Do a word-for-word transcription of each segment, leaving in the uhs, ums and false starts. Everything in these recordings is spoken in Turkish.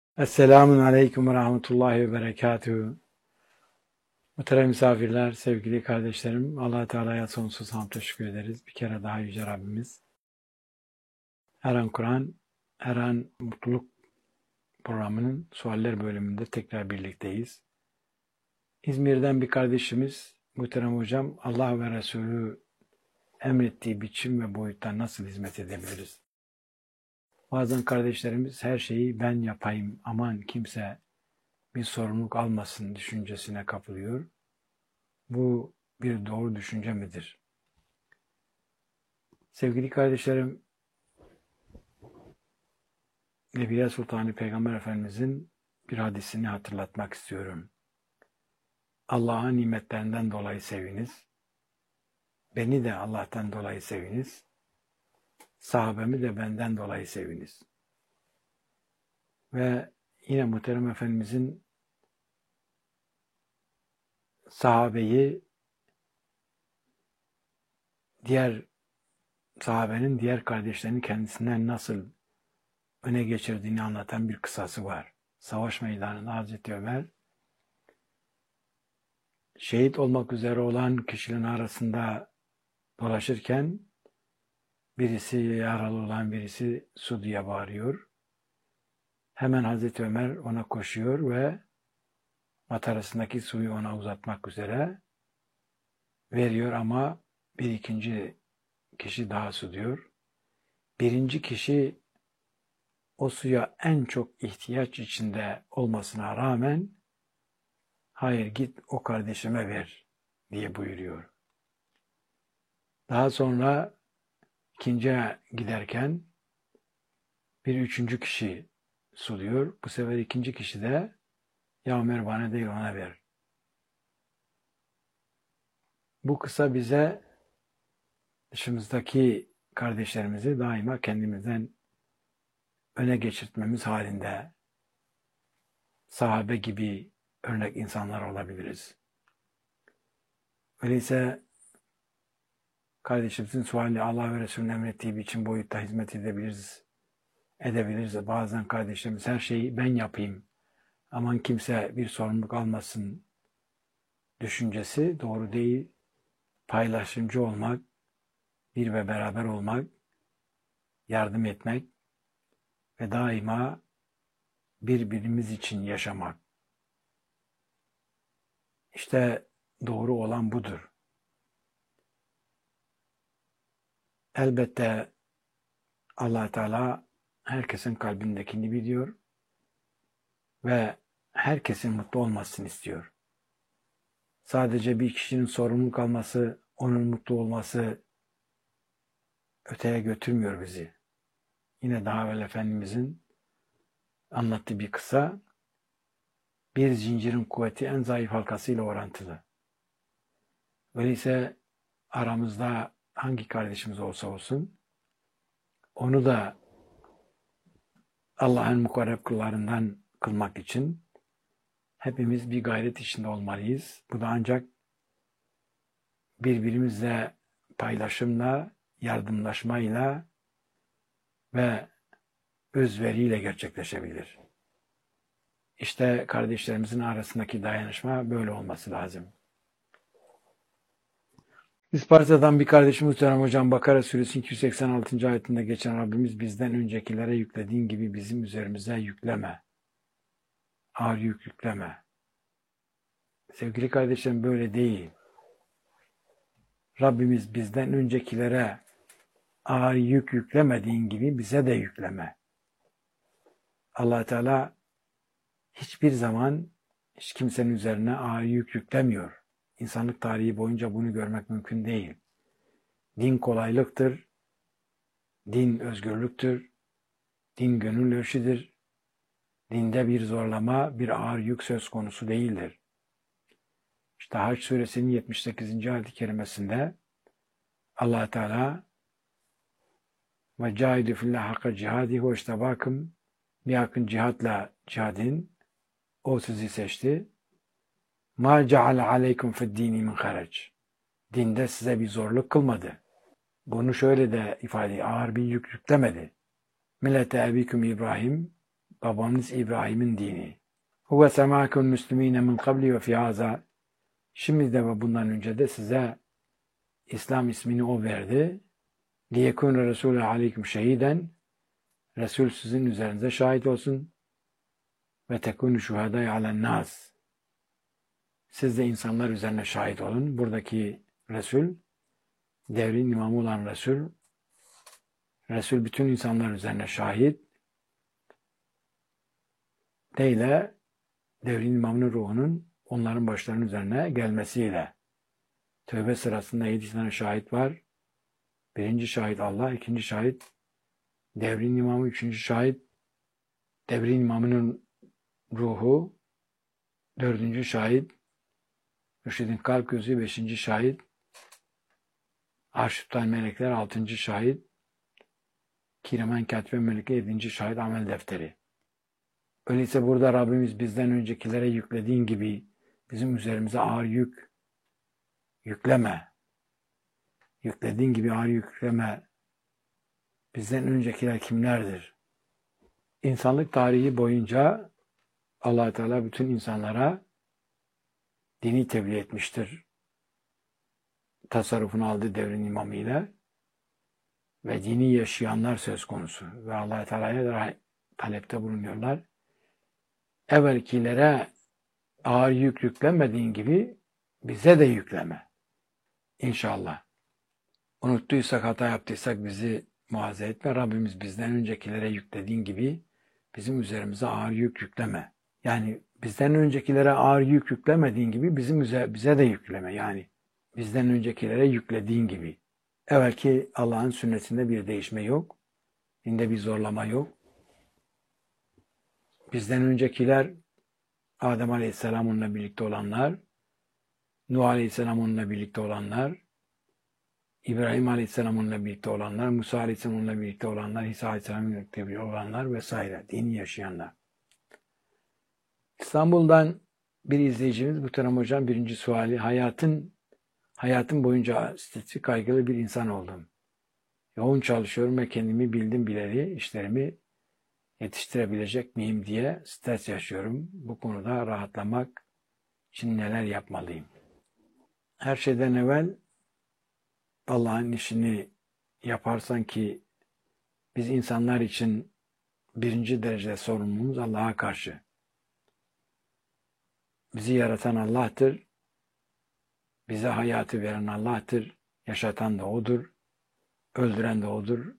Esselamun Aleyküm ve Rahmetullahi ve Berekatühü. Muhterem misafirler, sevgili kardeşlerim, Allah Teala'ya sonsuz hamd teşekkür ederiz. Bir kere daha Yüce Rabbimiz. Her an Kur'an, her an mutluluk programının sualler bölümünde tekrar birlikteyiz. İzmir'den bir kardeşimiz, muhterem hocam, Allah ve Resulü emrettiği biçim ve boyutta nasıl hizmet edebiliriz? Bazen kardeşlerimiz her şeyi ben yapayım, aman kimse bir sorumluluk almasın düşüncesine kapılıyor. Bu bir doğru düşünce midir? Sevgili kardeşlerim, Nebiye Sultanı Peygamber Efendimizin bir hadisini hatırlatmak istiyorum. Allah'ın nimetlerinden dolayı seviniz. Beni de Allah'tan dolayı seviniz. Sahabemi de benden dolayı seviniz. Ve yine Muhterem Efendimizin sahabeyi diğer sahabenin diğer kardeşlerini kendisinden nasıl öne geçirdiğini anlatan bir kıssası var. Savaş meydanında Hazreti Ömer şehit olmak üzere olan kişilerin arasında dolaşırken birisi yaralı olan birisi su diye bağırıyor. Hemen Hazreti Ömer ona koşuyor ve matarasındaki suyu ona uzatmak üzere veriyor ama bir ikinci kişi daha su diyor. Birinci kişi o suya en çok ihtiyaç içinde olmasına rağmen hayır git o kardeşime ver diye buyuruyor. Daha sonra ikinciye giderken bir üçüncü kişi suluyor. Bu sefer ikinci kişi de ya Ömer bana değil ona ver. Bu kısa bize dışımızdaki kardeşlerimizi daima kendimizden öne geçirtmemiz halinde sahabe gibi örnek insanlar olabiliriz. Öyleyse kardeşimizin suali Allah ve Resulü'nün emrettiği biçim boyutta hizmet edebiliriz. Edebiliriz. Bazen kardeşlerimiz her şeyi ben yapayım. Aman kimse bir sorumluluk almasın düşüncesi doğru değil. Paylaşımcı olmak, bir ve beraber olmak, yardım etmek ve daima birbirimiz için yaşamak. İşte doğru olan budur. Elbette Allah Teala herkesin kalbindekini biliyor ve herkesin mutlu olmasını istiyor. Sadece bir kişinin sorumluluk alması, onun mutlu olması öteye götürmüyor bizi. Yine daha evvel Efendimizin anlattığı bir kısa, bir zincirin kuvveti en zayıf halkasıyla orantılı. Öyleyse aramızda hangi kardeşimiz olsa olsun, onu da Allah'ın mukarreb kullarından kılmak için hepimiz bir gayret içinde olmalıyız. Bu da ancak birbirimizle paylaşımla, yardımlaşmayla ve özveriyle gerçekleşebilir. İşte kardeşlerimizin arasındaki dayanışma böyle olması lazım. İsparta'dan bir kardeşimiz Muhterem Hocam Bakara Suresi iki yüz seksen altıncı ayetinde geçen Rabbimiz bizden öncekilere yüklediğin gibi bizim üzerimize yükleme. Ağır yük yükleme. Sevgili kardeşlerim böyle değil. Rabbimiz bizden öncekilere ağır yük yüklemediğin gibi bize de yükleme. Allah Teala hiçbir zaman hiç kimsenin üzerine ağır yük yüklemiyor. İnsanlık tarihi boyunca bunu görmek mümkün değil. Din kolaylıktır, din özgürlüktür, din gönül ölçüdür. Dinde bir zorlama, bir ağır yük söz konusu değildir. İşte Hac suresinin yetmiş sekizinci ayet-i kerimesinde Allah Teala ve cahidu fillah hakka cihadihi işte bakın bir hakkın cihatla cihadin o sizi seçti. Ma ceale aleykum fid dini min harac. Dinde size bir zorluk kılmadı. Bunu şöyle de ifade ağır bir yük yüklemedi. Millete ebikum İbrahim babanız İbrahim'in dini. Huve semâkun müslümîne min kabli ve fî Şimdi de ve bundan önce de size İslam ismini o verdi. لِيَكُونَ رَسُولُ عَلَيْكُمْ شَهِيدًا Resul sizin üzerinize şahit olsun. Ve tekûnü şuhadâ alen nas. Siz de insanlar üzerine şahit olun. Buradaki Resul, devrin imamı olan Resul, Resul bütün insanlar üzerine şahit. Neyle? Devrin imamının ruhunun onların başlarının üzerine gelmesiyle. Tövbe sırasında yedi tane şahit var. Birinci şahit Allah, ikinci şahit devrin imamı, üçüncü şahit devrin imamının ruhu, dördüncü şahit mürşidin kalp gözü, beşinci şahit arş tutan melekler, altıncı şahit Kiramen Katibe Meleke, yedinci şahit amel defteri. Öyleyse burada Rabbimiz bizden öncekilere yüklediğin gibi bizim üzerimize ağır yük yükleme. Yüklediğin gibi ağır yükleme. Bizden öncekiler kimlerdir? İnsanlık tarihi boyunca Allah Teala bütün insanlara dini tebliğ etmiştir. Tasarrufunu aldığı devrin imamıyla ve dini yaşayanlar söz konusu. Ve Allah Teala'ya da talepte bulunuyorlar. Evvelkilere ağır yük yüklemediğin gibi bize de yükleme. İnşallah. Unuttuysak, hata yaptıysak bizi muhafaza etme. Rabbimiz bizden öncekilere yüklediğin gibi bizim üzerimize ağır yük yükleme. Yani bizden öncekilere ağır yük yüklemediğin gibi bizim bize, bize de yükleme. Yani bizden öncekilere yüklediğin gibi. Evvelki Allah'ın sünnetinde bir değişme yok. Dinde bir zorlama yok. Bizden öncekiler Adem Aleyhisselam onunla birlikte olanlar, Nuh Aleyhisselam onunla birlikte olanlar, İbrahim Aleyhisselam onunla birlikte olanlar, Musa Aleyhisselam onunla birlikte olanlar, İsa Aleyhisselam onunla birlikte olanlar vesaire. Dini yaşayanlar. İstanbul'dan bir izleyicimiz Muhterem Hocam birinci suali hayatın hayatım boyunca stresli kaygılı bir insan oldum. Yoğun çalışıyorum ve kendimi bildim bileli işlerimi yetiştirebilecek miyim diye stres yaşıyorum. Bu konuda rahatlamak için neler yapmalıyım? Her şeyden evvel Allah'ın işini yaparsan ki biz insanlar için birinci derecede sorumluluğumuz Allah'a karşı. Bizi yaratan Allah'tır. Bize hayatı veren Allah'tır. Yaşatan da O'dur. Öldüren de O'dur.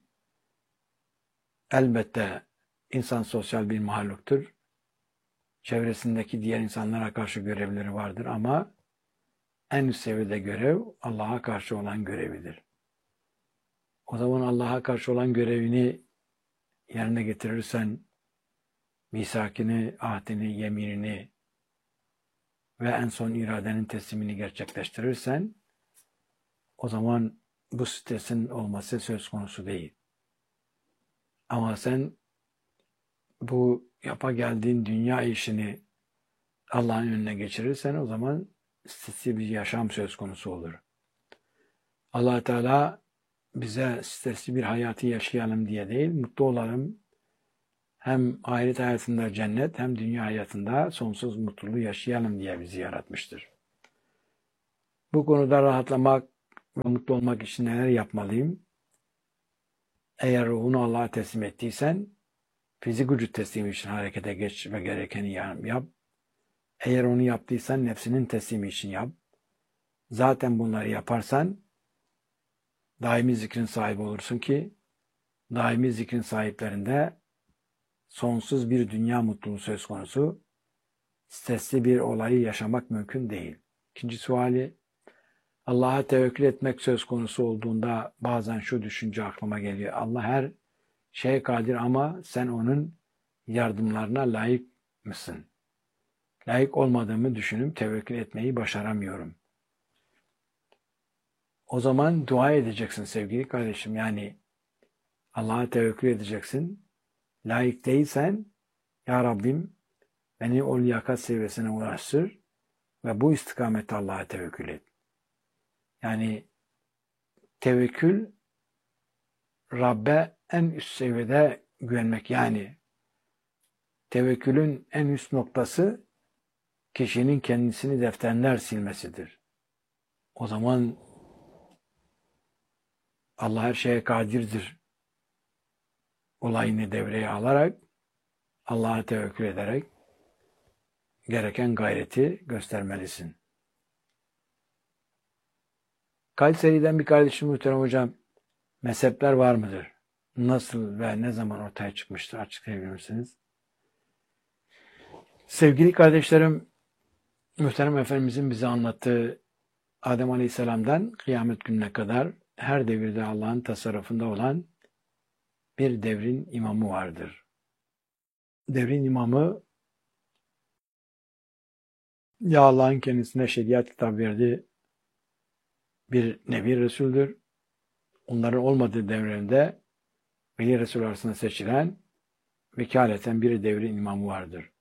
Elbette insan sosyal bir mahluktur. Çevresindeki diğer insanlara karşı görevleri vardır ama en üst seviyede görev Allah'a karşı olan görevidir. O zaman Allah'a karşı olan görevini yerine getirirsen, misakini, ahdini, yeminini ve en son iradenin teslimini gerçekleştirirsen, o zaman bu stresin olması söz konusu değil. Ama sen bu yapa geldiğin dünya işini Allah'ın önüne geçirirsen o zaman stresli bir yaşam söz konusu olur. Allah Teala bize stresli bir hayatı yaşayalım diye değil, mutlu olalım. Hem ahiret hayatında cennet hem dünya hayatında sonsuz mutluluğu yaşayalım diye bizi yaratmıştır. Bu konuda rahatlamak ve mutlu olmak için neler yapmalıyım? Eğer ruhunu Allah'a teslim ettiysen fizik vücut teslimi için harekete geç ve gerekeni yap. Eğer onu yaptıysan nefsinin teslimi için yap. Zaten bunları yaparsan daimi zikrin sahibi olursun ki daimi zikrin sahiplerinde sonsuz bir dünya mutluluğu söz konusu. Stresli bir olayı yaşamak mümkün değil. İkinci suali, Allah'a tevekkül etmek söz konusu olduğunda bazen şu düşünce aklıma geliyor. Allah her şeye kadir ama sen onun yardımlarına layık mısın? Layık olmadığımı düşünüp tevekkül etmeyi başaramıyorum. O zaman dua edeceksin sevgili kardeşim. Yani Allah'a tevekkül edeceksin. Layık değilsen, Ya Rabbim beni o liyakat seviyesine ulaştır ve bu istikamette Allah'a tevekkül et. Yani tevekkül Rabbe en üst seviyede güvenmek. Yani tevekkülün en üst noktası kişinin kendisini defterler silmesidir. O zaman Allah her şeye kadirdir olayını devreye alarak, Allah'a tevekkül ederek gereken gayreti göstermelisin. Kayseri'den bir kardeşim muhterem hocam, mezhepler var mıdır? Nasıl ve ne zaman ortaya çıkmıştır? Açıklayabilir misiniz? Sevgili kardeşlerim, muhterem Efendimizin bize anlattığı Adem Aleyhisselam'dan kıyamet gününe kadar her devirde Allah'ın tasarrufunda olan bir devrin imamı vardır. Devrin imamı ya Allah'ın kendisine şeriat kitap verdiği bir Nebi Resul'dür. Onların olmadığı devrinde Veli Resul arasında seçilen vekaleten bir devrin imamı vardır.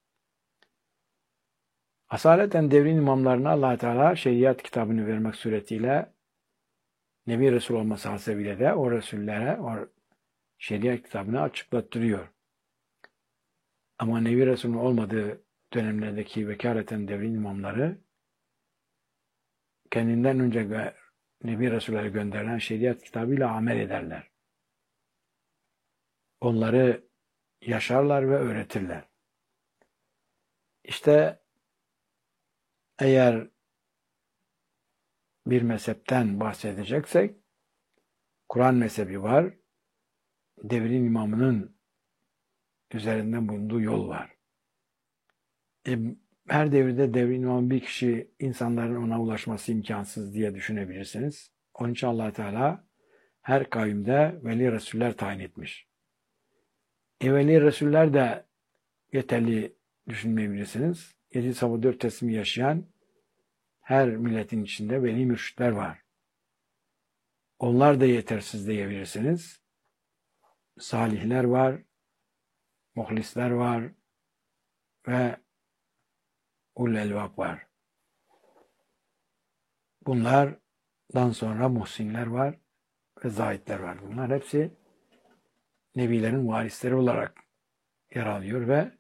Asaleten devrin imamlarına Allah Teala şeriat kitabını vermek suretiyle Nebi Resul olması hasebiyle de o Resullere o şeriat kitabını açıklattırıyor. Ama Nebi Resul'ün olmadığı dönemlerdeki vekaleten devrin imamları kendinden önce Nebi Resul'e gönderilen şeriat kitabıyla amel ederler. Onları yaşarlar ve öğretirler. İşte eğer bir mezhepten bahsedeceksek, Kur'an mezhebi var, devrin imamının üzerinden bulunduğu yol var. E, her devirde devrin imamı bir kişi, insanların ona ulaşması imkansız diye düşünebilirsiniz. Onun için Allah Teala her kavimde veli resuller tayin etmiş. E, veli resuller de yeterli düşünmeyebilirsiniz. yedi sabah dört teslimi yaşayan her milletin içinde veli mürşitler var. Onlar da yetersiz diyebilirsiniz. Salihler var, muhlisler var ve ul elbab var. Bunlardan sonra muhsinler var ve zahitler var. Bunlar hepsi nebilerin varisleri olarak yer alıyor ve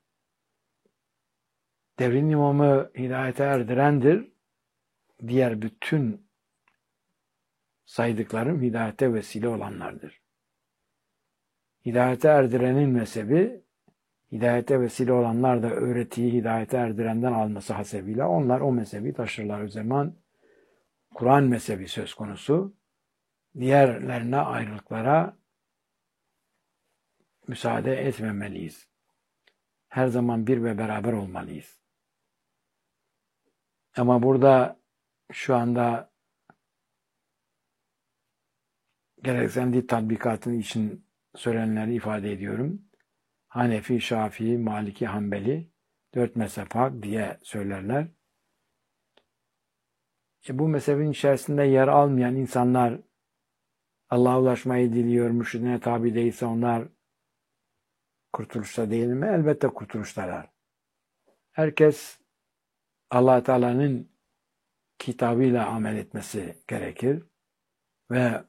devrin imamı hidayete erdirendir. Diğer bütün saydıklarım hidayete vesile olanlardır. Hidayete erdirenin mezhebi, hidayete vesile olanlar da öğretiyi hidayete erdirenden alması hasebiyle onlar o mezhebi taşırlar. O zaman Kur'an mezhebi söz konusu. Diğerlerine ayrılıklara müsaade etmemeliyiz. Her zaman bir ve beraber olmalıyız. Ama burada şu anda gereksendiği tatbikatın için söylenenleri ifade ediyorum. Hanefi, Şafii, Maliki, Hanbeli dört mezhep hak diye söylerler. E bu mezhebin içerisinde yer almayan insanlar Allah'a ulaşmayı diliyor, mürşidine tabi değilse onlar kurtuluşta değil mi? Elbette kurtuluştalar. Herkes Allah Teala'nın kitabıyla amel etmesi gerekir ve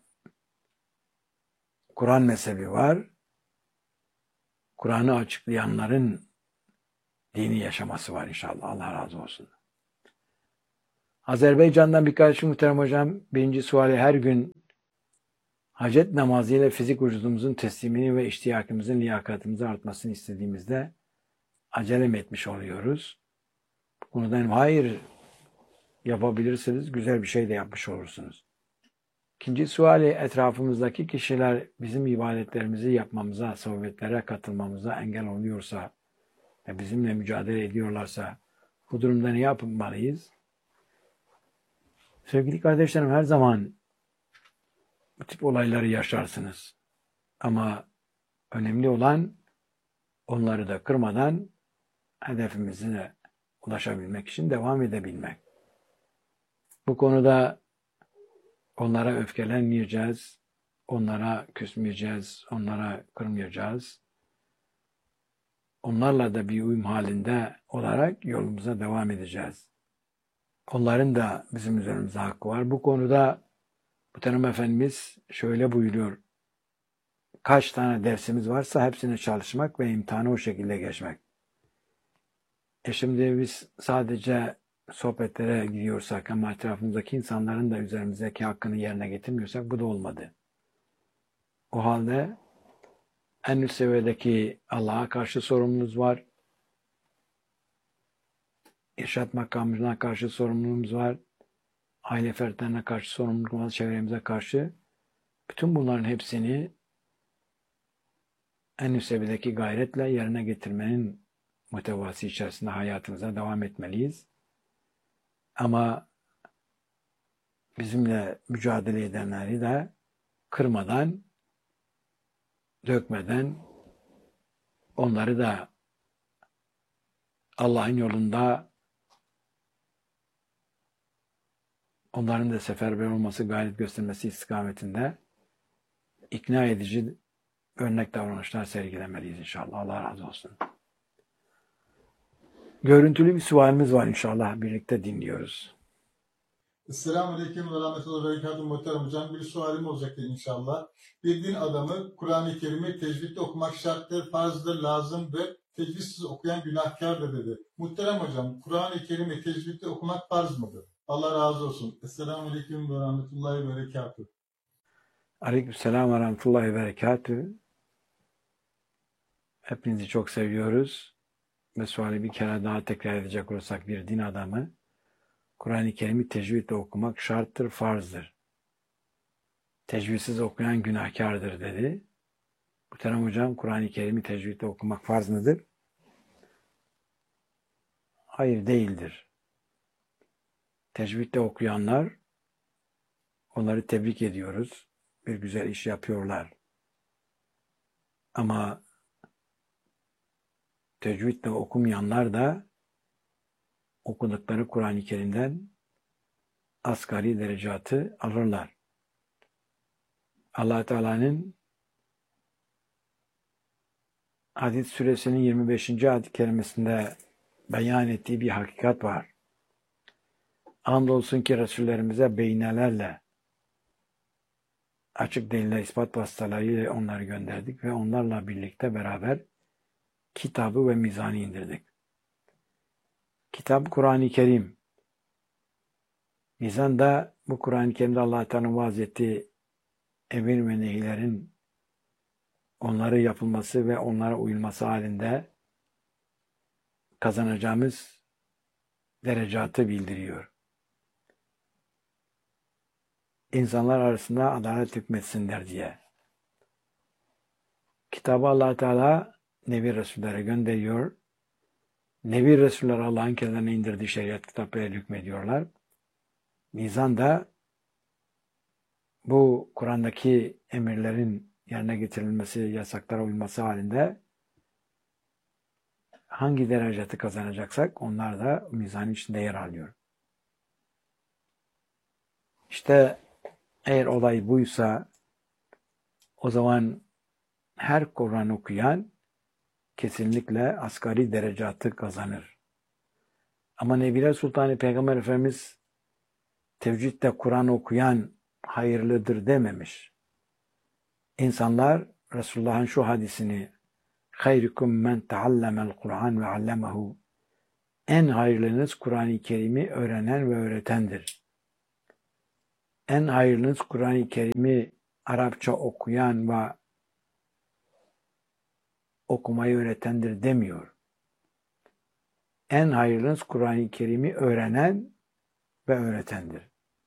Kur'an mezhebi var. Kur'an'ı açıklayanların dini yaşaması var inşallah. Allah razı olsun. Azerbaycan'dan birkaç muhterem hocam, birinci suali her gün hacet namazıyla fizik vücudumuzun teslimini ve iştiyakımızın liyakatımızı artmasını istediğimizde acele mi etmiş oluyoruz? Bu konudan hayır yapabilirsiniz, güzel bir şey de yapmış olursunuz. İkinci suali etrafımızdaki kişiler bizim ibadetlerimizi yapmamıza, sohbetlere katılmamıza engel oluyorsa ve bizimle mücadele ediyorlarsa bu durumda ne yapmalıyız? Sevgili kardeşlerim, her zaman bu tip olayları yaşarsınız. Ama önemli olan onları da kırmadan hedefimize ulaşabilmek için devam edebilmek. Bu konuda onlara öfkelenmeyeceğiz, onlara küsmeyeceğiz, onlara kırmayacağız. Onlarla da bir uyum halinde olarak yolumuza devam edeceğiz. Onların da bizim üzerimizde hakkı var. Bu konuda Muhterem Efendimiz şöyle buyuruyor. Kaç tane dersimiz varsa hepsine çalışmak ve imtihanı o şekilde geçmek. E şimdi biz sadece sohbetlere gidiyorsak ama etrafımızdaki insanların da üzerimizdeki hakkını yerine getirmiyorsak bu da olmadı. O halde en üst seviyedeki Allah'a karşı sorumluluğumuz var. İrşad makamına karşı sorumluluğumuz var. Aile fertlerine karşı sorumluluğumuz var. Çevremize karşı. Bütün bunların hepsini en üst seviyedeki gayretle yerine getirmenin muhtevası içerisinde hayatımıza devam etmeliyiz. Ama bizimle mücadele edenleri de kırmadan, dökmeden, onları da Allah'ın yolunda onların da seferber olması, gayret göstermesi istikametinde ikna edici örnek davranışlar sergilemeliyiz inşallah. Allah razı olsun. Görüntülü bir sualimiz var inşallah. Birlikte dinliyoruz. Esselamu Aleyküm ve Rahmetullahi ve Berekatuhu muhterem hocam. Bir sualim olacaktır inşallah. Bir din adamı Kur'an-ı Kerim'i tecvidle okumak şarttır, farzdır, lazımdır. Tecvidsiz okuyan günahkardır dedi. Muhterem hocam, Kur'an-ı Kerim'i tecvidle okumak farz mıdır? Allah razı olsun. Esselamu Aleyküm ve Rahmetullahi ve Berekatuhu. Aleykümselam ve Rahmetullahi ve Berekatuhu. Hepinizi çok seviyoruz. Ve suali bir kere daha tekrar edecek olursak bir din adamı Kur'an-ı Kerim'i tecvidle okumak şarttır, farzdır. Tecvidsiz okuyan günahkardır dedi. Muhterem hocam, Kur'an-ı Kerim'i tecvidle okumak farz mıdır? Hayır, değildir. Tecvidle okuyanlar, onları tebrik ediyoruz. Bir güzel iş yapıyorlar. Ama tecvidle okumayanlar da okudukları Kur'an-ı Kerim'den asgari derecatı alırlar. Allah Teala'nın Hadid suresinin yirmi beşinci ayet-i kerimesinde beyan ettiği bir hakikat var. Andolsun ki Resullerimize beynelerle, açık deliller, ispat vasıtalarıyla onları gönderdik ve onlarla birlikte beraber kitabı ve mizanı indirdik. Kitap Kur'an-ı Kerim. Mizan da bu Kur'an-ı Kerim'de Allah Teala'nın vaaz ettiği emir ve nehilerin onları yapılması ve onlara uyulması halinde kazanacağımız derecatı bildiriyor. İnsanlar arasında adalet hükmetsinler diye. Kitabı Allah Teala Nebi Resullere gönderiyor. Nebi Resuller Allah'ın kendilerine indirdiği şeriat kitaplarıyla hükmediyorlar. Mizan da bu Kur'an'daki emirlerin yerine getirilmesi, yasaklara uyması halinde hangi derecatı kazanacaksak onlar da mizanın içinde yer alıyor. İşte eğer olay buysa o zaman her Kur'an okuyan kesinlikle asgari derecatı kazanır. Ama Nebiler Sultanı Peygamber Efendimiz tevcidde Kur'an okuyan hayırlıdır dememiş. İnsanlar Resulullah'ın şu hadisini hayrukum men taallemel Kur'an ve allemehu, en hayırlınız Kur'an-ı Kerim'i öğrenen ve öğretendir. En hayırlınız Kur'an-ı Kerim'i Arapça okuyan ve okumayı öğretendir demiyor. En hayırlınız Kur'an-ı Kerim'i öğrenen ve öğretendir.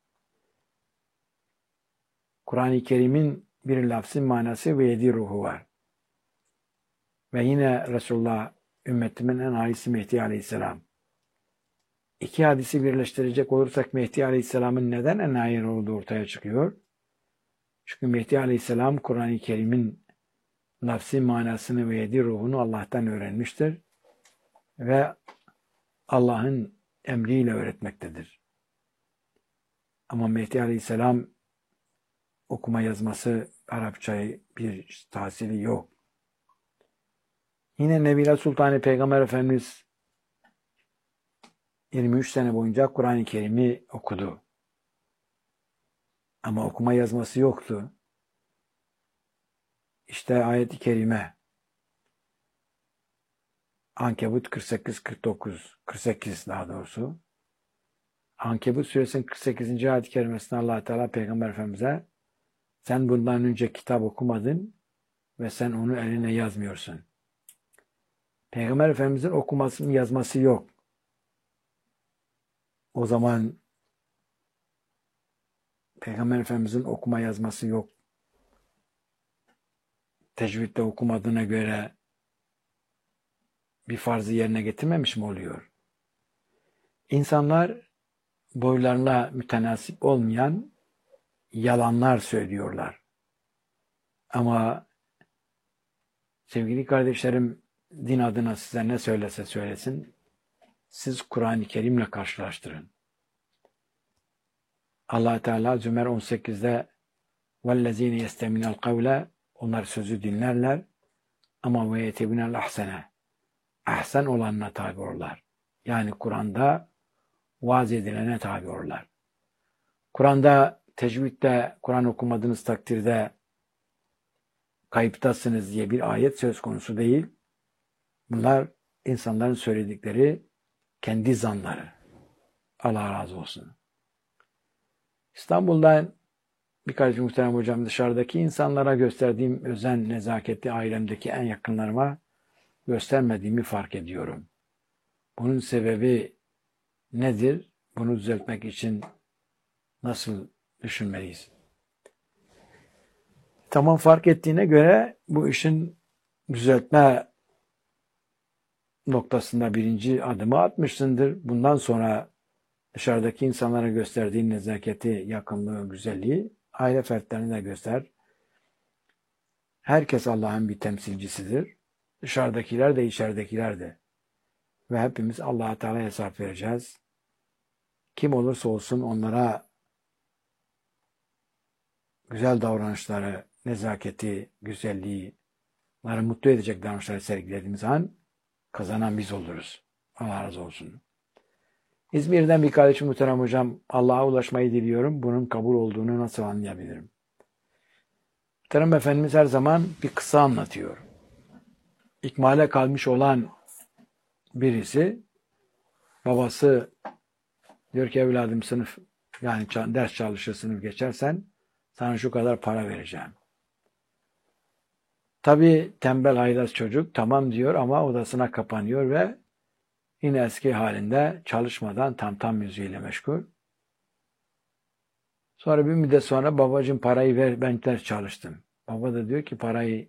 Kur'an-ı Kerim'in bir lafzın manası ve yedi ruhu var. Ve yine Resulullah ümmetimin en hayırlısı Mehdi Aleyhisselam. İki hadisi birleştirecek olursak Mehdi Aleyhisselam'ın neden en hayırlı olduğu ortaya çıkıyor. Çünkü Mehdi Aleyhisselam Kur'an-ı Kerim'in lafzın manasını ve yedi ruhunu Allah'tan öğrenmiştir. Ve Allah'ın emriyle öğretmektedir. Ama Mehdi Aleyhisselam okuma yazması Arapçayı bir tahsili yok. Yine Nebiler Sultanı Peygamber Efendimiz yirmi üç sene boyunca Kur'an-ı Kerim'i okudu. Ama okuma yazması yoktu. İşte ayet-i kerime. Ankebut kırk sekiz kırk dokuz, kırk sekiz daha doğrusu. Ankebut suresinin kırk sekizinci ayet-i kerimesinde Allah Teala Peygamber Efendimiz'e sen bundan önce kitap okumadın ve sen onu eline yazmıyorsun. Peygamber Efendimiz'in okumasının yazması yok. O zaman Peygamber Efendimiz'in okuma yazması yok. Tecvidde okumadığına göre bir farzı yerine getirmemiş mi oluyor? İnsanlar boylarına mütenasip olmayan yalanlar söylüyorlar. Ama sevgili kardeşlerim, din adına size ne söylese söylesin, siz Kur'an-ı Kerim'le karşılaştırın. Allah Teala Zümer on sekizde وَالَّذ۪ينَ يَسْتَمِنَ الْقَوْلَ onlar sözü dinlerler ama وَيَتَبِنَ الْاَحْسَنَ ahsen olanına tabi olurlar. Yani Kur'an'da vaaz edilene tabi olurlar. Kur'an'da, tecvidde, Kur'an okumadığınız takdirde kayıptasınız diye bir ayet söz konusu değil. Bunlar insanların söyledikleri kendi zanları. Allah razı olsun. İstanbul'dan birkaç muhterem hocam dışarıdaki insanlara gösterdiğim özen, nezaketi ailemdeki en yakınlarıma göstermediğimi fark ediyorum. Bunun sebebi nedir? Bunu düzeltmek için nasıl düşünmeliyiz? Tamam, fark ettiğine göre bu işin düzeltme noktasında birinci adımı atmışsındır. Bundan sonra dışarıdaki insanlara gösterdiğin nezaketi, yakınlığı, güzelliği aile fertlerine de göster. Herkes Allah'ın bir temsilcisidir. Dışarıdakiler de içeridekiler de. Ve hepimiz Allah-u Teala'ya hesap vereceğiz. Kim olursa olsun onlara güzel davranışları, nezaketi, güzelliği, onları mutlu edecek davranışları sergilediğimiz an kazanan biz oluruz. Allah razı olsun. İzmir'den bir kardeşim muhterem hocam, Allah'a ulaşmayı diliyorum. Bunun kabul olduğunu nasıl anlayabilirim? Muhterem Efendimiz her zaman bir kısa anlatıyor. İkmale kalmış olan birisi, babası diyor ki evladım sınıf, yani ders çalışır sınıf geçersen sana şu kadar para vereceğim. Tabii tembel haylaz çocuk tamam diyor ama odasına kapanıyor ve yine eski halinde çalışmadan tam tam müziğiyle meşgul. Sonra bir müddet sonra babacığım parayı ver, ben ders çalıştım. Baba da diyor ki parayı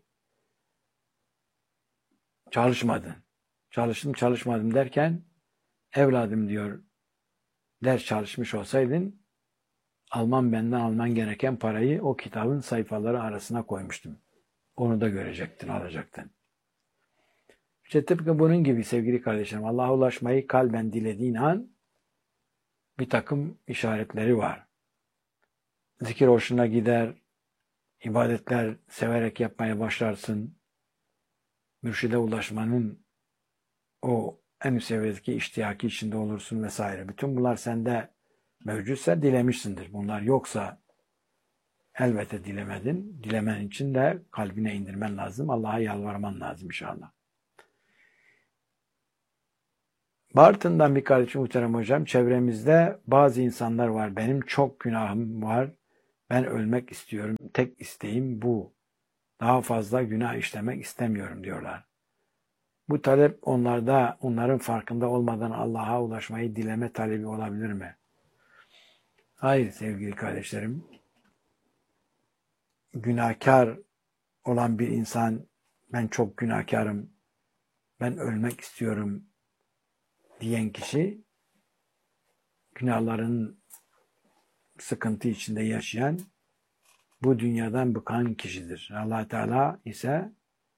çalışmadın. Çalıştım çalışmadım derken evladım diyor ders çalışmış olsaydın alman benden alman gereken parayı o kitabın sayfaları arasına koymuştum. Onu da görecektin, alacaktın. İşte tıpkı bunun gibi sevgili kardeşlerim, Allah'a ulaşmayı kalben dilediğin an bir takım işaretleri var. Zikir hoşuna gider, ibadetler severek yapmaya başlarsın. Mürşide ulaşmanın o en üst seviyedeki iştiyaki içinde olursun vesaire. Bütün bunlar sende mevcutsa dilemişsindir. Bunlar yoksa elbette dilemedin. Dilemen için de kalbine indirmen lazım. Allah'a yalvarman lazım inşallah. Bartın'dan bir kardeşim muhterem hocam, çevremizde bazı insanlar var. Benim çok günahım var. Ben ölmek istiyorum. Tek isteğim bu. Daha fazla günah işlemek istemiyorum diyorlar. Bu talep onlarda, onların farkında olmadan Allah'a ulaşmayı dileme talebi olabilir mi? Hayır sevgili kardeşlerim. Günahkar olan bir insan, ben çok günahkarım, ben ölmek istiyorum diyen kişi, günahların sıkıntı içinde yaşayan, bu dünyadan bıkan kişidir. Allah Teala ise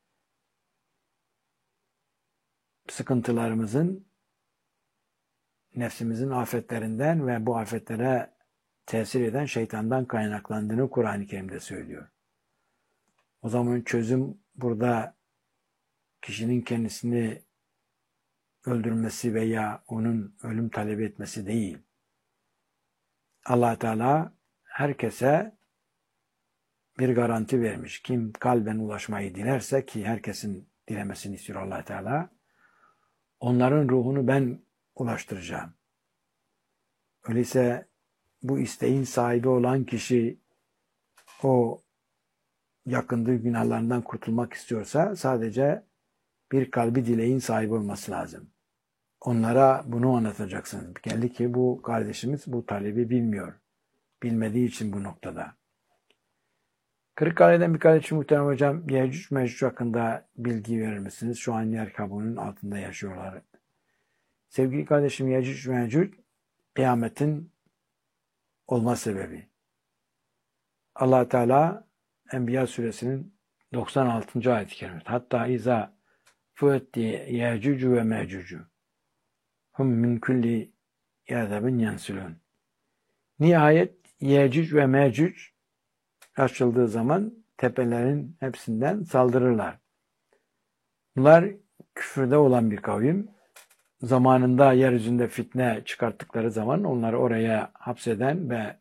sıkıntılarımızın, nefsimizin afetlerinden ve bu afetlere tesir eden şeytandan kaynaklandığını Kur'an-ı Kerim'de söylüyor. O zaman çözüm burada kişinin kendisini öldürmesi veya onun ölüm talep etmesi değil. Allah Teala herkese bir garanti vermiş. Kim kalben ulaşmayı dilerse, ki herkesin dilemesini istiyor Allah Teala, onların ruhunu ben ulaştıracağım. Öyleyse bu isteğin sahibi olan kişi o yakındığı günahlarından kurtulmak istiyorsa sadece bir kalbi dileğin sahibi olması lazım. Onlara bunu anlatacaksınız. Belli ki bu kardeşimiz bu talebi bilmiyor. Bilmediği için bu noktada. Kırıkkale'den bir kardeşim muhterem hocam, Yecüc Mecüc hakkında bilgi verir misiniz? Şu an yer kabuğunun altında yaşıyorlar. Sevgili kardeşim, Yecüc Mecüc kıyametin olma sebebi. Allah Teala Enbiya suresinin doksan altıncı ayet-i kerime. Hatta iza fıtti Yecüc ve Mecüc hum min kulli yerdebin yensilun. Nihayet Yecüc ve Mecüc açıldığı zaman tepelerin hepsinden saldırırlar. Bunlar küfürde olan bir kavim. Zamanında yeryüzünde fitne çıkarttıkları zaman onları oraya hapseden ve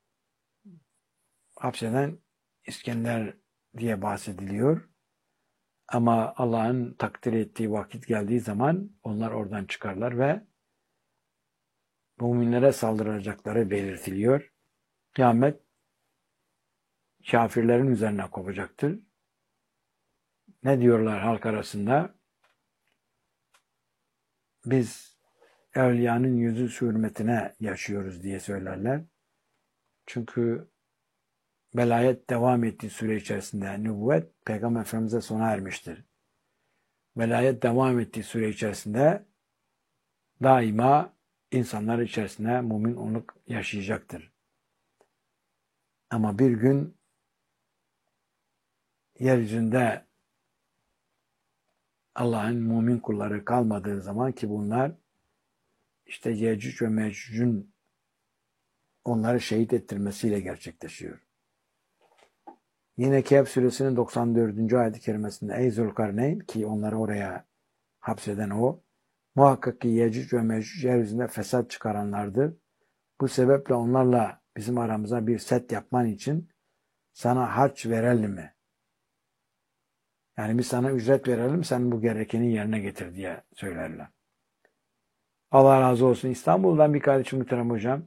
hapseden İskender diye bahsediliyor. Ama Allah'ın takdir ettiği vakit geldiği zaman onlar oradan çıkarlar ve müminlere saldıracakları belirtiliyor. Kıyamet kafirlerin üzerine kopacaktır. Ne diyorlar halk arasında? Biz evliyanın yüzü hürmetine yaşıyoruz diye söylerler. Çünkü velayet devam ettiği süre içerisinde nübüvvet Peygamber Efendimiz'e sona ermiştir. Velayet devam ettiği süre içerisinde daima insanlar içerisinde mümin onluk yaşayacaktır. Ama bir gün yeryüzünde Allah'ın mümin kulları kalmadığı zaman ki bunlar işte Yecüc ve Mecüc'ün onları şehit ettirmesiyle gerçekleşiyor. Yine Kehf suresinin doksan dördüncü ayet-i kerimesinde ey Zülkarneyn ki onları oraya hapseden o muhakkak ki Yecüc ve Mecüc yeryüzünde fesat çıkaranlardır. Bu sebeple onlarla bizim aramıza bir set yapman için sana harç verelim mi? Yani biz sana ücret verelim, sen bu gerekeni yerine getir diye söylerler. Allah razı olsun. İstanbul'dan bir kardeşim muhterem hocam.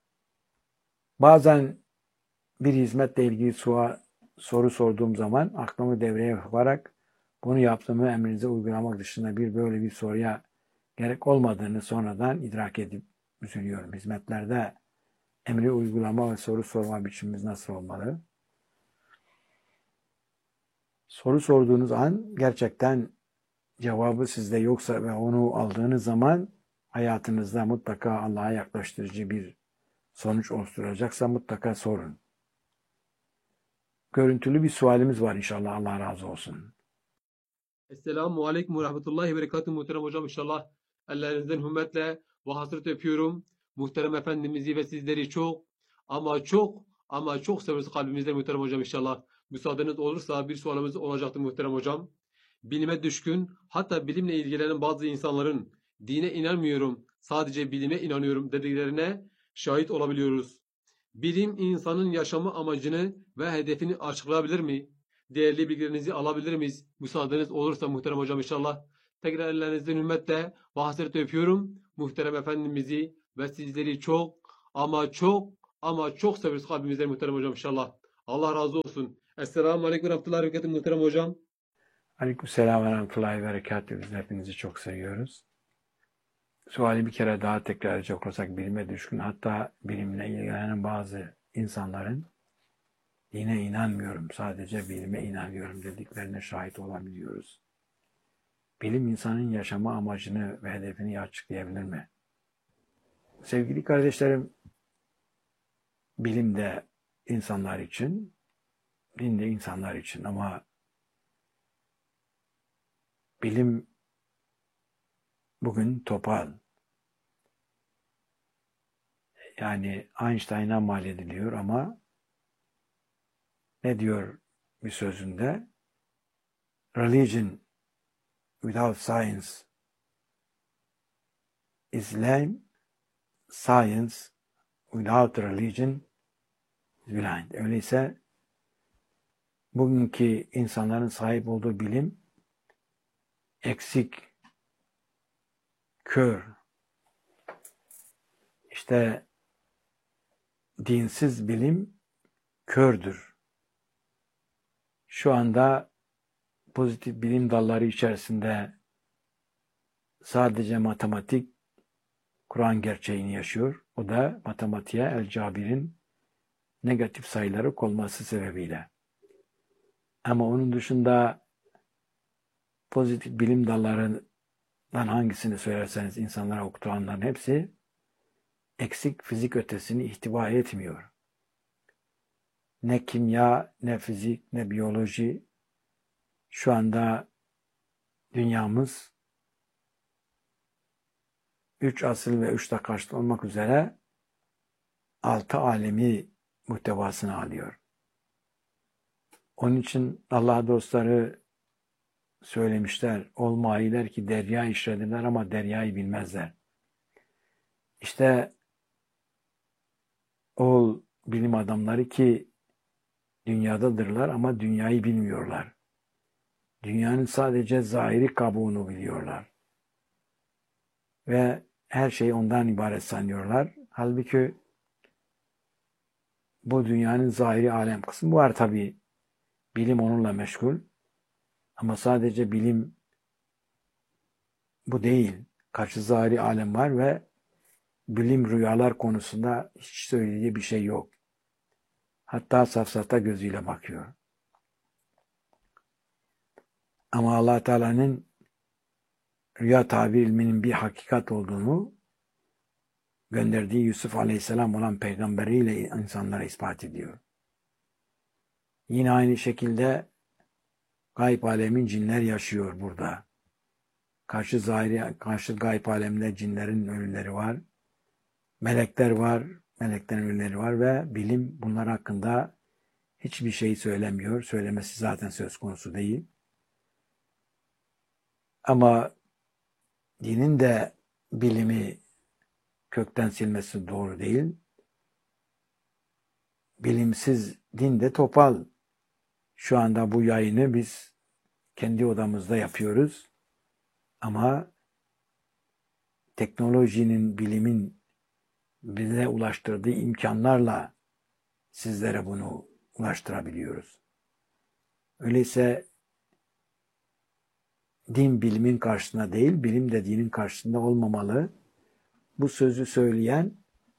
Bazen bir hizmetle ilgili soru sorduğum zaman aklımı devreye yaparak bunu yaptığımı emrinize uygulamak dışında bir böyle bir soruya gerek olmadığını sonradan idrak edip üzülüyorum. Hizmetlerde emri uygulama ve soru sorma biçimimiz nasıl olmalı? Soru sorduğunuz an gerçekten cevabı sizde yoksa ve onu aldığınız zaman hayatınızda mutlaka Allah'a yaklaştırıcı bir sonuç oluşturacaksa mutlaka sorun. Görüntülü bir sualimiz var inşallah. Allah razı olsun. Esselamu Aleyküm ve Rahmetullahi ve Berekatuhu muhterem hocam inşallah. Ellerinizden hürmetle ve hasret öpüyorum. Muhterem Efendimiz'i ve sizleri çok ama çok ama çok severiz kalbimizde muhterem hocam inşallah. Müsaadeniz olursa bir sualimiz olacaktı muhterem hocam. Bilime düşkün hatta bilimle ilgilenen bazı insanların dine inanmıyorum sadece bilime inanıyorum dediklerine şahit olabiliyoruz. Bilim insanın yaşamı amacını ve hedefini açıklayabilir mi? Değerli bilgilerinizi alabilir miyiz? Müsaadeniz olursa muhterem hocam inşallah. Tekrar ellerinizden hürmetle ve hasretle öpüyorum. Muhterem Efendimiz'i ve sizleri çok ama çok ama çok severiz kalbimizden muhterem hocam inşallah. Allah razı olsun. Esselamu Aleyküm ve Rahmetullahi ve Berekatuhu muhterem hocam. Aleykümselam ve Rahmetullahi ve Berekatuhu. Biz hepinizi çok seviyoruz. Suali bir kere daha tekrar edecek olursak bilime düşkün hatta bilimle ilgilenen bazı insanların dine inanmıyorum, sadece bilime inanıyorum dediklerine şahit olabiliyoruz. Bilim insanın yaşama amacını ve hedefini açıklayabilir mi? Sevgili kardeşlerim, bilim de insanlar için, din de insanlar için ama bilim bugün topal. Yani Einstein'a mal ediliyor ama ne diyor bir sözünde? Religion without science is lame. Science without religion is blind. Öyleyse bugünkü insanların sahip olduğu bilim eksik, kör. İşte dinsiz bilim kördür. Şu anda pozitif bilim dalları içerisinde sadece matematik Kur'an gerçeğini yaşıyor. O da matematiğe El-Cabir'in negatif sayıları konması sebebiyle. Ama onun dışında pozitif bilim dallarından hangisini söylerseniz insanlara okutulanların hepsi eksik fizik ötesini ihtiva etmiyor. Ne kimya, ne fizik, ne biyoloji. Şu anda dünyamız üç asıl ve üç taşlı olmak üzere altı alemi muhtevasını alıyor. Onun için Allah dostları söylemişler, olmayiler ki derya işledirler ama deryayı bilmezler. İşte o bilim adamları ki dünyadadırlar ama dünyayı bilmiyorlar. Dünyanın sadece zahiri kabuğunu biliyorlar. Ve her şey ondan ibaret sanıyorlar. Halbuki bu dünyanın zahiri alem kısmı var tabii. Bilim onunla meşgul. Ama sadece bilim bu değil. Karşı zahiri alem var ve bilim rüyalar konusunda hiç söylediği bir şey yok. Hatta safsata gözüyle bakıyor. Ama Allah Teala'nın rüya tabir ilminin bir hakikat olduğunu gönderdiği Yusuf Aleyhisselam olan peygamberiyle insanlara ispat ediyor. Yine aynı şekilde gayb alemin cinler yaşıyor burada. Karşı zahiri, karşı gayb aleminde cinlerin ölüleri var. Melekler var, meleklerin ölüleri var ve bilim bunlar hakkında hiçbir şey söylemiyor. Söylemesi zaten söz konusu değil. Ama dinin de bilimi kökten silmesi doğru değil. Bilimsiz din de topal. Şu anda bu yayını biz kendi odamızda yapıyoruz. Ama teknolojinin, bilimin bize ulaştırdığı imkanlarla sizlere bunu ulaştırabiliyoruz. Öyleyse din bilimin karşısında değil, bilim de dinin karşısında olmamalı. Bu sözü söyleyen,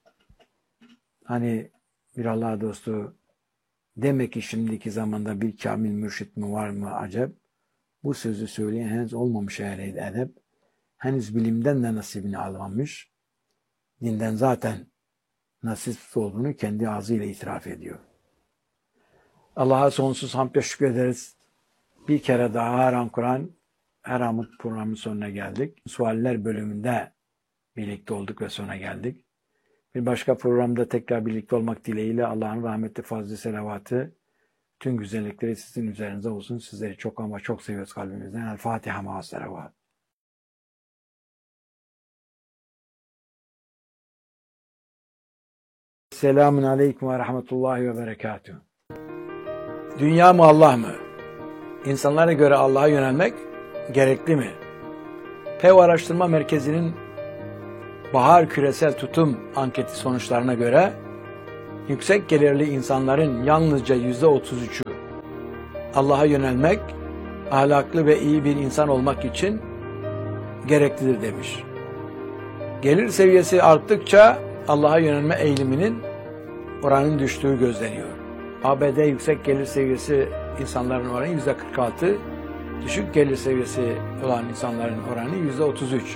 hani bir Allah dostu, demek ki şimdiki zamanda bir kamil mürşit mi var mı acep? Bu sözü söyleyen henüz olmamış ehli edep, henüz bilimden de nasibini almamış, dinden zaten nasipsiz olduğunu kendi ağzıyla itiraf ediyor. Allah'a sonsuz hamd ve şükrederiz. Bir kere daha Haram Kur'an, Haram'ın programının sonuna geldik. Sualler bölümünde birlikte olduk ve sona geldik. Bir başka programda tekrar birlikte olmak dileğiyle Allah'ın rahmeti, fazlı selavatı, tüm güzellikleri sizin üzerinize olsun. Sizleri çok ama çok seviyoruz kalbimizden. El Fatiha ma'as selavat. Selamun aleyküm ve rahmetullahi ve berekatuhu. Dünya mı Allah mı? İnsanlara göre Allah'a yönelmek gerekli mi? Pew Araştırma Merkezi'nin Bahar Küresel Tutum anketi sonuçlarına göre yüksek gelirli insanların yalnızca yüzde otuz üçü Allah'a yönelmek, ahlaklı ve iyi bir insan olmak için gereklidir demiş. Gelir seviyesi arttıkça Allah'a yönelme eğiliminin oranın düştüğü gözleniyor. A B D yüksek gelir seviyesi insanların oranı yüzde kırk altı, düşük gelir seviyesi olan insanların oranı yüzde otuz üç.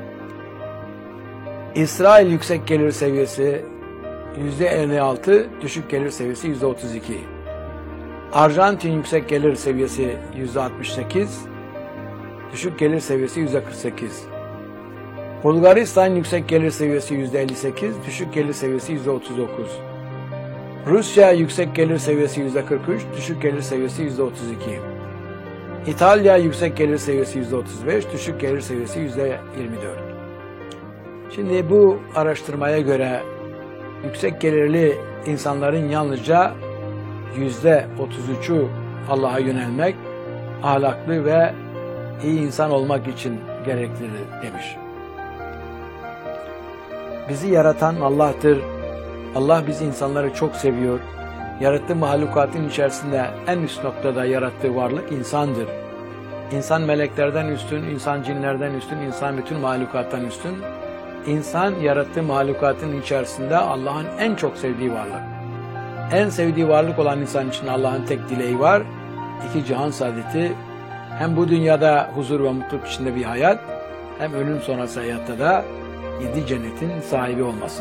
İsrail yüksek gelir seviyesi yüzde elli altı, düşük gelir seviyesi yüzde otuz iki. Arjantin yüksek gelir seviyesi yüzde altmış sekiz, düşük gelir seviyesi yüzde kırk sekiz. Bulgaristan yüksek gelir seviyesi yüzde elli sekiz, düşük gelir seviyesi yüzde otuz dokuz. Rusya yüksek gelir seviyesi yüzde kırk üç, düşük gelir seviyesi yüzde otuz iki. İtalya yüksek gelir seviyesi yüzde otuz beş, düşük gelir seviyesi yüzde yirmi dört. Şimdi bu araştırmaya göre yüksek gelirli insanların yalnızca yüzde otuz üçü Allah'a yönelmek, ahlaklı ve iyi insan olmak için gereklidir demiş. Bizi yaratan Allah'tır. Allah bizi insanları çok seviyor. Yarattığı mahlukatın içerisinde en üst noktada yarattığı varlık insandır. İnsan meleklerden üstün, insan cinlerden üstün, insan bütün mahlukattan üstün. İnsan yarattığı mahlukatın içerisinde Allah'ın en çok sevdiği varlık. En sevdiği varlık olan insan için Allah'ın tek dileği var. İki cihan saadeti, hem bu dünyada huzur ve mutluluk içinde bir hayat, hem ölüm sonrası hayatta da yedi cennetin sahibi olması.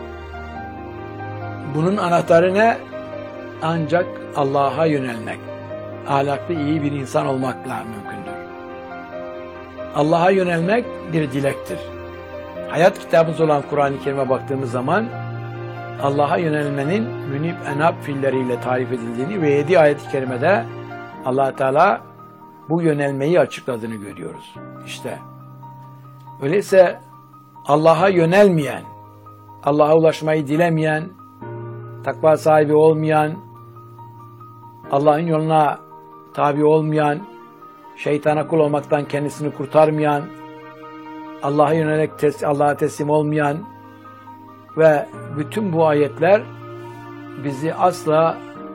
Bunun anahtarı ne? Ancak Allah'a yönelmek, ahlaklı iyi bir insan olmakla mümkündür. Allah'a yönelmek bir dilektir. Hayat kitabımız olan Kur'an-ı Kerim'e baktığımız zaman Allah'a yönelmenin münib enab fiilleriyle tarif edildiğini ve yedi ayet-i kerimede Allah Teala bu yönelmeyi açıkladığını görüyoruz. İşte öyleyse Allah'a yönelmeyen, Allah'a ulaşmayı dilemeyen, takva sahibi olmayan, Allah'ın yoluna tabi olmayan, şeytana kul olmaktan kendisini kurtarmayan, Allah'a yönelik tes Allah'a teslim olmayan ve bütün bu ayetler bizi asla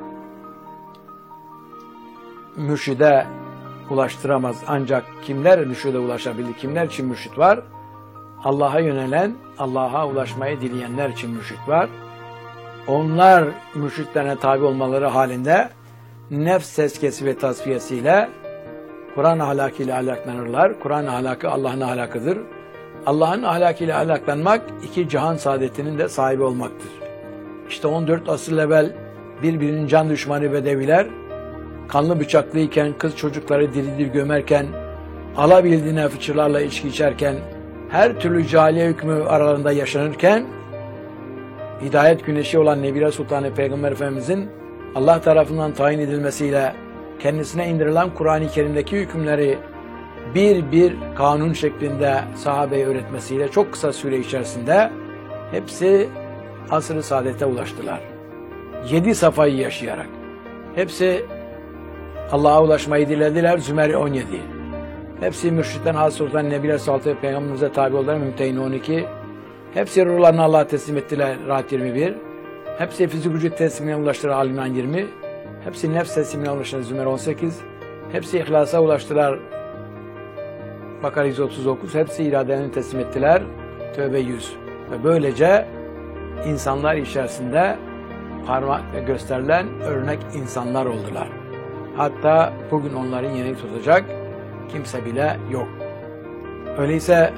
mürşide ulaştıramaz. Ancak kimler mürşide ulaşabilir? Kimler için mürşit var? Allah'a yönelen, Allah'a ulaşmayı dileyenler için mürşit var. Onlar mürşitlerine tabi olmaları halinde nefs tezkiyesi ve tasfiyesiyle Kur'an ahlakıyla ahlaklanırlar. Kur'an ahlakı Allah'ın ahlakıdır. Allah'ın ahlakıyla ahlaklanmak iki cihan saadetinin de sahibi olmaktır. İşte on dört asır evvel birbirinin can düşmanı bedeviler kanlı bıçaklıyken, kız çocukları diri diri gömerken, alabildiğine fıçılarla içki içerken, her türlü cahiliye hükmü aralarında yaşanırken, hidayet güneşi olan Nebire Sultanı Peygamber Efendimizin Allah tarafından tayin edilmesiyle kendisine indirilen Kur'an-ı Kerim'deki hükümleri bir bir kanun şeklinde sahabeye öğretmesiyle çok kısa süre içerisinde hepsi asr-ı saadete ulaştılar. Yedi safayı yaşayarak. Hepsi Allah'a ulaşmayı dilediler. Zümer on yedi. Hepsi mürşitten Hazreti Sultan Nebile Sultan Peygamberimize tabi oldular. Mümtehin on iki. Hepsi ruhlarını Allah'a teslim ettiler. Rahat yirmi bir. Hepsi fizik vücut teslimine ulaştılar. Al-İmran yirmi. Hepsi nefs teslimine ulaştılar. Zümer on sekiz. Hepsi ihlasa ulaştılar. Bakara yüz otuz dokuz. Hepsi iradelerini teslim ettiler. Tövbe yüz. Ve böylece insanlar içerisinde parmakla gösterilen örnek insanlar oldular. Hatta bugün onların yerini tutacak kimse bile yok. Öyleyse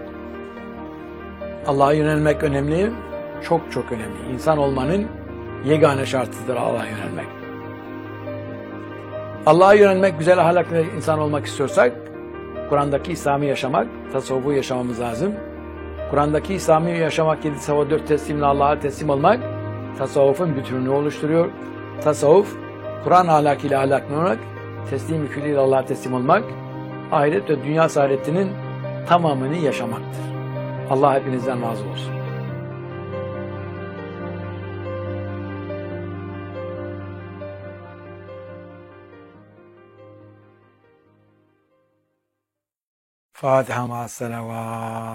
Allah'a yönelmek önemli, çok çok önemli. İnsan olmanın yegane şartıdır Allah'a yönelmek. Allah'a yönelmek, güzel ahlaklı insan olmak istiyorsak, Kur'an'daki İslam'ı yaşamak, tasavvufu yaşamamız lazım. Kur'an'daki İslam'ı yaşamak, yedi sabah dört teslimle Allah'a teslim olmak, tasavvufun bütününü oluşturuyor. Tasavvuf, Kur'an ahlakıyla ahlaklanmak, teslim yüküyle Allah'a teslim olmak, ahiret ve dünya saadetinin tamamını yaşamaktır. Allah hepinizden razı olsun. Fatiha ma'as-selavat.